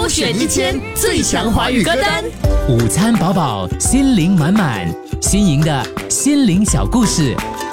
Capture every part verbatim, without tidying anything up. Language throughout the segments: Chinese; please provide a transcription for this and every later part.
首选一千最强华语歌单。 午餐饱饱，心灵满满，新颖的心灵小故事。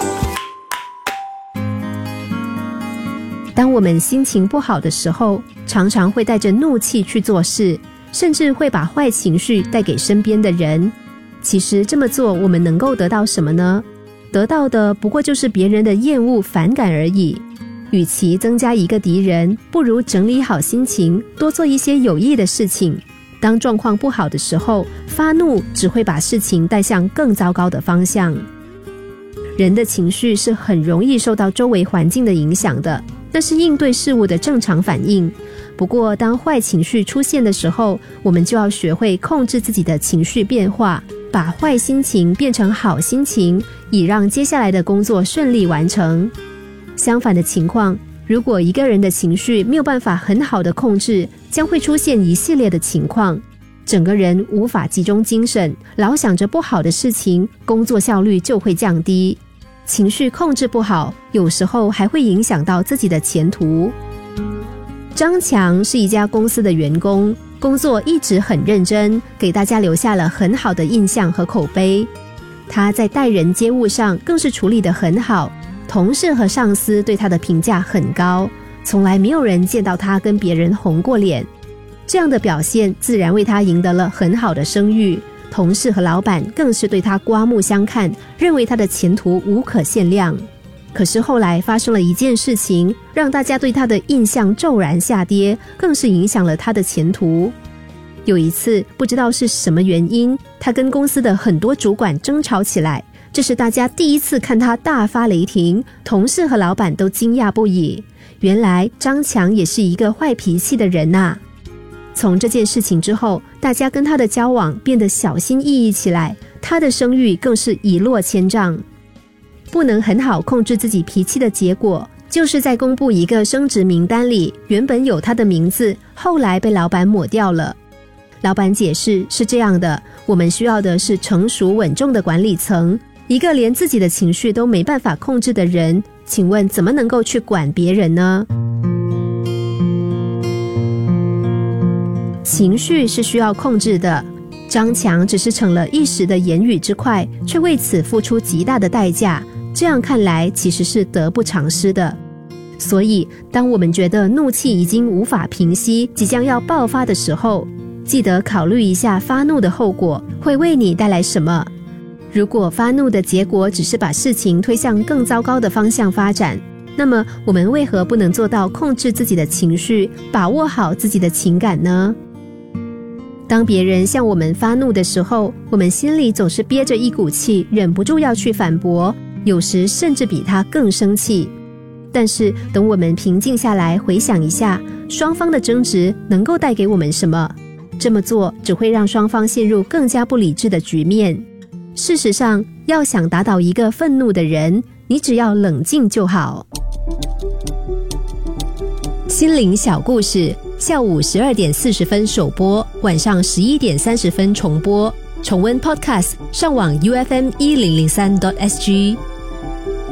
当我们心情不好的时候，常常会带着怒气去做事，甚至会把坏情绪带给身边的人。其实这么做，我们能够得到什么呢？得到的不过就是别人的厌恶、反感而已。与其增加一个敌人，不如整理好心情，多做一些有益的事情。当状况不好的时候，发怒只会把事情带向更糟糕的方向。人的情绪是很容易受到周围环境的影响的，那是应对事物的正常反应。不过当坏情绪出现的时候，我们就要学会控制自己的情绪变化，把坏心情变成好心情，以让接下来的工作顺利完成。相反的情况，如果一个人的情绪没有办法很好的控制，将会出现一系列的情况，整个人无法集中精神，老想着不好的事情，工作效率就会降低。情绪控制不好，有时候还会影响到自己的前途。张强是一家公司的员工，工作一直很认真，给大家留下了很好的印象和口碑。他在待人接物上更是处理得很好，同事和上司对他的评价很高，从来没有人见到他跟别人红过脸。这样的表现自然为他赢得了很好的声誉，同事和老板更是对他刮目相看，认为他的前途无可限量。可是后来发生了一件事情，让大家对他的印象骤然下跌，更是影响了他的前途。有一次，不知道是什么原因，他跟公司的很多主管争吵起来，这是大家第一次看他大发雷霆，同事和老板都惊讶不已。原来张强也是一个坏脾气的人啊。从这件事情之后，大家跟他的交往变得小心翼翼起来，他的声誉更是一落千丈。不能很好控制自己脾气的结果，就是在公布一个升职名单里，原本有他的名字，后来被老板抹掉了。老板解释是这样的，我们需要的是成熟稳重的管理层，一个连自己的情绪都没办法控制的人，请问怎么能够去管别人呢？情绪是需要控制的，张强只是逞了一时的言语之快，却为此付出极大的代价，这样看来其实是得不偿失的。所以当我们觉得怒气已经无法平息，即将要爆发的时候，记得考虑一下发怒的后果会为你带来什么。如果发怒的结果只是把事情推向更糟糕的方向发展，那么我们为何不能做到控制自己的情绪，把握好自己的情感呢？当别人向我们发怒的时候，我们心里总是憋着一股气，忍不住要去反驳，有时甚至比他更生气。但是等我们平静下来，回想一下双方的争执能够带给我们什么，这么做只会让双方陷入更加不理智的局面。事实上，要想打倒一个愤怒的人，你只要冷静就好。心灵小故事，下午十二点四十分首播，晚上十一点三十分重播。重温 Podcast， 上网 U F M 一零零三 点 S G。